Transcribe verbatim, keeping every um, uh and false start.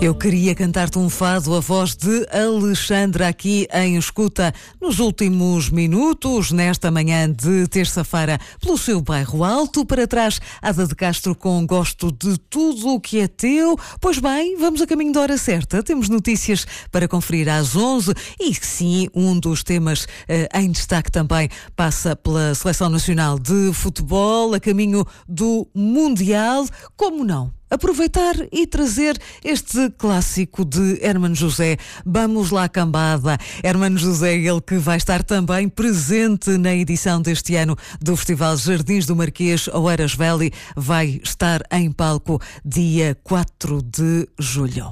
Eu queria cantar-te um fado, a voz de Alexandra aqui em escuta nos últimos minutos, nesta manhã de terça-feira, pelo seu bairro alto. Para trás, Ada de Castro com Gosto de Tudo o que é Teu. Pois bem, vamos a caminho da hora certa. Temos notícias para conferir às onze e sim, um dos temas eh, em destaque também passa pela Seleção Nacional de Futebol, a caminho do Mundial. Como não? Aproveitar e trazer este clássico de Hermano José. Vamos lá, cambada. Hermano José, ele que vai estar também presente na edição deste ano do Festival Jardins do Marquês, Oeiras Valley, vai estar em palco dia quatro de julho.